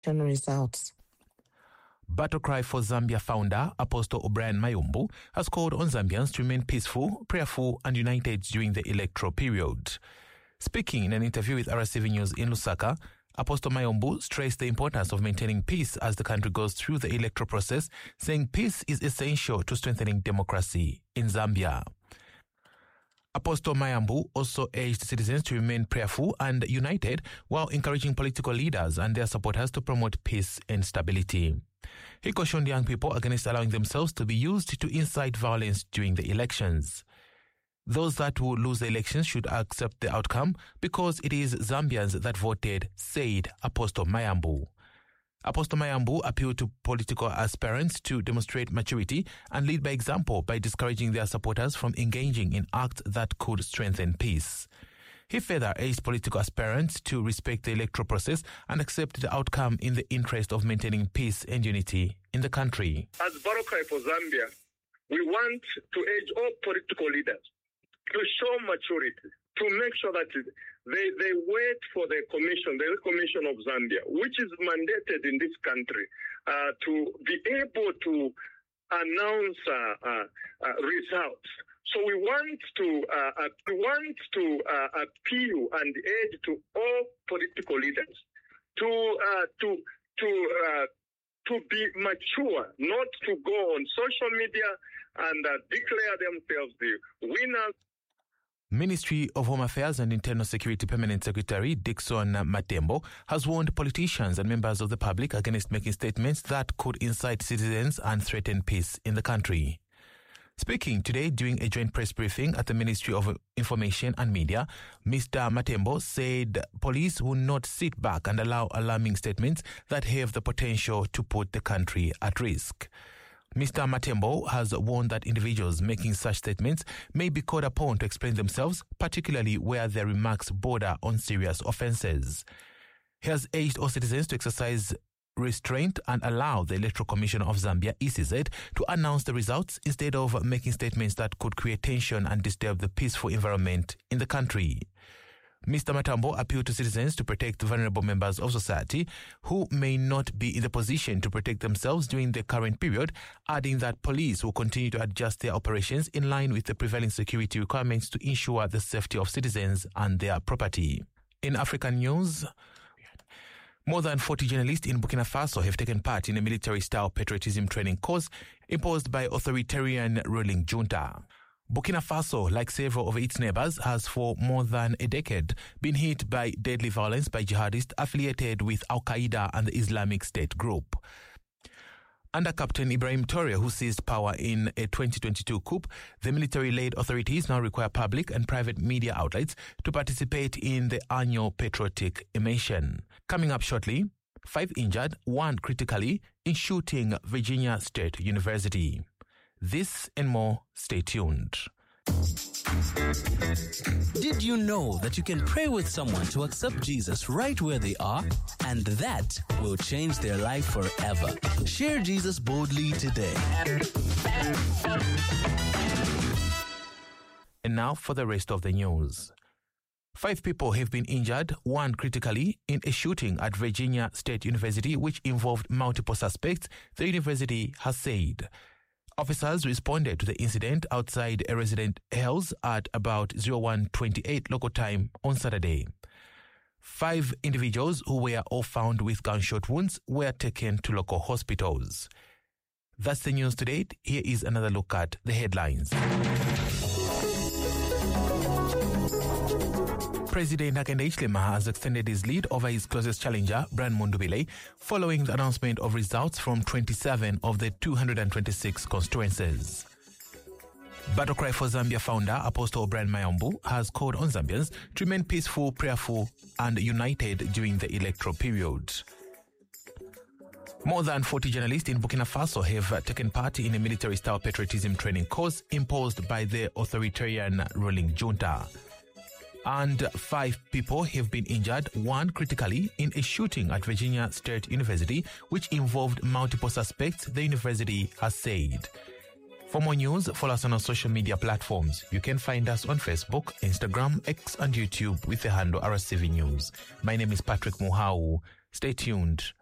results. Battle Cry for Zambia founder Apostle O'Brien Mayombo has called on Zambians to remain peaceful, prayerful and united during the electoral period. Speaking in an interview with RSTV News in Lusaka, Apostle Mayombo stressed the importance of maintaining peace as the country goes through the electoral process, saying peace is essential to strengthening democracy in Zambia. Apostle Mayombo also urged citizens to remain prayerful and united while encouraging political leaders and their supporters to promote peace and stability. He cautioned young people against allowing themselves to be used to incite violence during the elections. Those that will lose the elections should accept the outcome because it is Zambians that voted, said Apostle Mayombo. Apostle Mayombo appealed to political aspirants to demonstrate maturity and lead by example by discouraging their supporters from engaging in acts that could strengthen peace. He further urged political aspirants to respect the electoral process and accept the outcome in the interest of maintaining peace and unity in the country. As Battle Cry for Zambia, we want to urge all political leaders to show maturity, to make sure that they wait for the commission of Zambia, which is mandated in this country, to be able to announce results. So we want to appeal and urge to all political leaders to be mature, not to go on social media and declare themselves the winners. Ministry of Home Affairs and Internal Security Permanent Secretary Dickson Matembo has warned politicians and members of the public against making statements that could incite citizens and threaten peace in the country. Speaking today during a joint press briefing at the Ministry of Information and Media, Mr. Matembo said police will not sit back and allow alarming statements that have the potential to put the country at risk. Mr. Matembo has warned that individuals making such statements may be called upon to explain themselves, particularly where their remarks border on serious offences. He has urged all citizens to exercise restraint and allow the Electoral Commission of Zambia, ECZ, to announce the results instead of making statements that could create tension and disturb the peaceful environment in the country. Mr. Matembo appealed to citizens to protect vulnerable members of society who may not be in the position to protect themselves during the current period, adding that police will continue to adjust their operations in line with the prevailing security requirements to ensure the safety of citizens and their property. In African news, more than 40 journalists in Burkina Faso have taken part in a military-style patriotism training course imposed by authoritarian ruling junta. Burkina Faso, like several of its neighbors, has for more than a decade been hit by deadly violence by jihadists affiliated with Al-Qaeda and the Islamic State group. Under Captain Ibrahim Traoré, who seized power in a 2022 coup, the military-led authorities now require public and private media outlets to participate in the annual patriotic immersion. Coming up shortly, 5 injured, 1 critically in shooting Virginia State University. This and more, stay tuned. Did you know that you can pray with someone to accept Jesus right where they are? And that will change their life forever. Share Jesus boldly today. And now for the rest of the news. 5 people have been injured, 1 critically, in a shooting at Virginia State University which involved multiple suspects, the university has said. Officers responded to the incident outside a resident house at about 01:28 local time on Saturday. 5 individuals who were all found with gunshot wounds were taken to local hospitals. That's the news to date. Here is another look at the headlines. President Hakainde Hichilema has extended his lead over his closest challenger, Brian Mundubile, following the announcement of results from 27 of the 226 constituencies. Battle Cry for Zambia founder Apostle O'Brien Mayombo has called on Zambians to remain peaceful, prayerful and united during the electoral period. More than 40 journalists in Burkina Faso have taken part in a military-style patriotism training course imposed by the authoritarian ruling junta. And 5 people have been injured, 1 critically, in a shooting at Virginia State University, which involved multiple suspects, the university has said. For more news, follow us on our social media platforms. You can find us on Facebook, Instagram, X and YouTube with the handle RSTV News. My name is Patrick Muhau. Stay tuned.